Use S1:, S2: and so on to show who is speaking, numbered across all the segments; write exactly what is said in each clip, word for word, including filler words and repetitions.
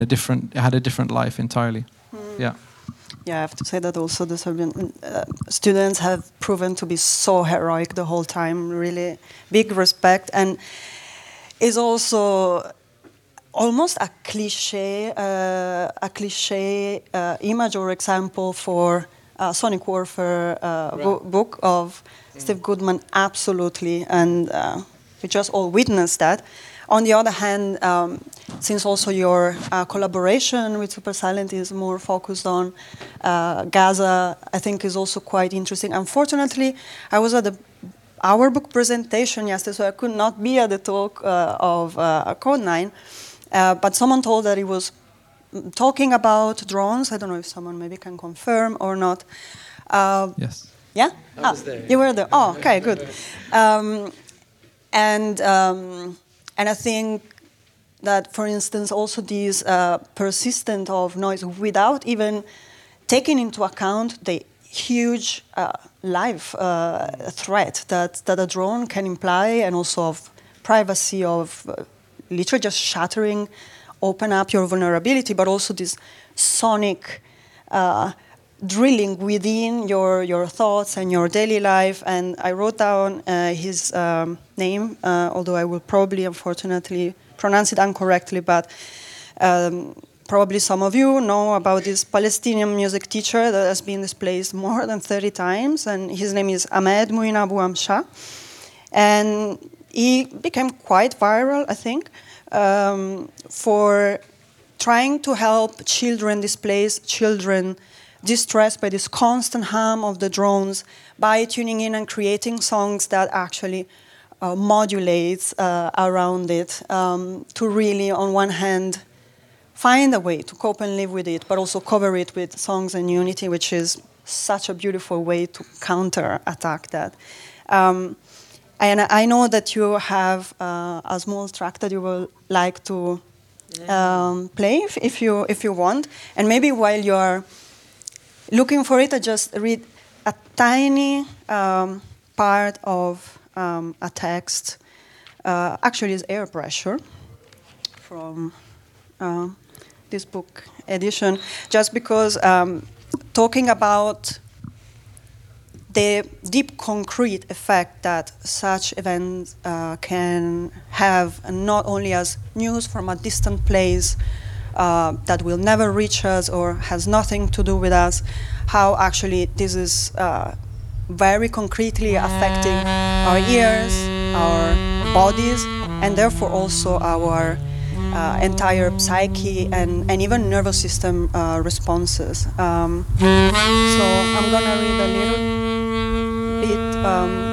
S1: a different, had a different life entirely. Mm. Yeah.
S2: Yeah, I have to say that also the Serbian uh, students have proven to be so heroic the whole time. Really big respect, and is also almost a cliche, uh, a cliche uh, image or example for uh, Sonic Warfare uh, right. bo- book of mm. Steve Goodman. Absolutely, and uh, we just all witnessed that. On the other hand, um, since also your uh, collaboration with Super Silent is more focused on uh, Gaza, I think is also quite interesting. Unfortunately, I was at the our book presentation yesterday, so I could not be at the talk uh, of uh, Code nine. Uh, but someone told that he was talking about drones. I don't know if someone maybe can confirm or not. Uh,
S1: yes.
S2: Yeah?
S3: I
S2: ah,
S3: was there.
S2: You were there. Oh, okay, good. Um, and um, and I think that, for instance, also this uh, persistent of noise without even taking into account the huge uh, life uh, threat that, that a drone can imply, and also of privacy, of uh, literally just shattering, open up your vulnerability, but also this sonic uh, drilling within your, your thoughts and your daily life. And I wrote down uh, his um, name, uh, although I will probably, unfortunately, pronounce it incorrectly, but um, probably some of you know about this Palestinian music teacher that has been displaced more than thirty times, and his name is Ahmed Mouin Abu Amsha. And he became quite viral, I think, um, for trying to help children, displaced children, distressed by this constant hum of the drones, by tuning in and creating songs that actually uh, modulates uh, around it, um, to really, on one hand, find a way to cope and live with it, but also cover it with songs and unity, which is such a beautiful way to counter-attack that. Um, and I know that you have uh, a small track that you will like to um, play, if, if you if you want. And maybe while you're looking for it, I just read a tiny um, part of um, a text. Uh, actually, it's Air Pressure from uh, this book edition, just because um, talking about the deep concrete effect that such events uh, can have, and not only as news from a distant place uh, that will never reach us or has nothing to do with us, how actually this is uh, very concretely affecting our ears, our bodies, and therefore also our uh, entire psyche and, and even nervous system uh, responses. Um, so I'm going to read a little bit.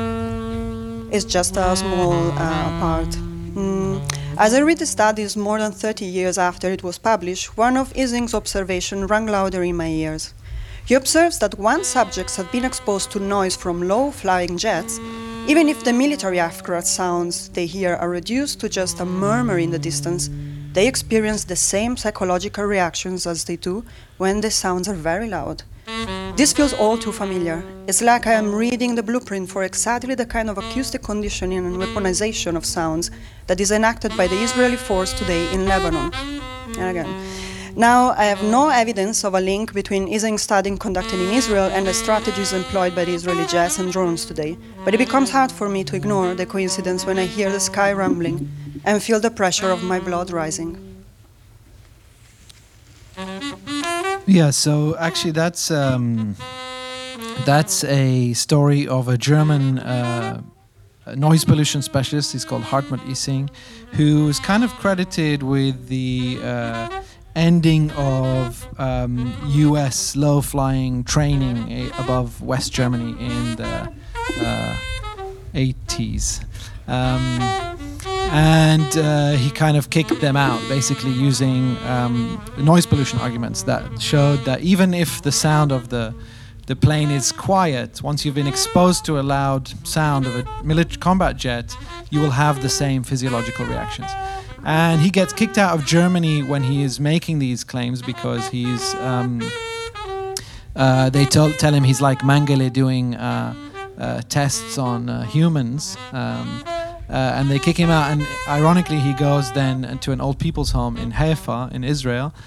S2: Um, it's just a small uh, part. Mm. As I read the studies more than thirty years after it was published, one of Ising's observations rang louder in my ears. He observes that once subjects have been exposed to noise from low-flying jets, even if the military aircraft sounds they hear are reduced to just a murmur in the distance, they experience the same psychological reactions as they do when the sounds are very loud. This feels all too familiar. It's like I am reading the blueprint for exactly the kind of acoustic conditioning and weaponization of sounds that is enacted by the Israeli force today in Lebanon. And again, now, I have no evidence of a link between Ising studying conducted in Israel and the strategies employed by the Israeli jets and drones today, but it becomes hard for me to ignore the coincidence when I hear the sky rumbling and feel the pressure of my blood rising.
S1: Yeah, so actually that's um, that's a story of a German uh, noise pollution specialist. He's called Hartmut Ising, who is kind of credited with the uh, ending of um, U S low-flying training above West Germany in the uh, eighties. Um, and uh, he kind of kicked them out, basically using um, noise pollution arguments that showed that even if the sound of the the plane is quiet, once you've been exposed to a loud sound of a military combat jet, you will have the same physiological reactions. And he gets kicked out of Germany when he is making these claims because he's um, uh, they tell, tell him he's like Mengele doing uh, uh, tests on uh, humans, um, uh, and they kick him out. And ironically, he goes then to an old people's home in Haifa in Israel,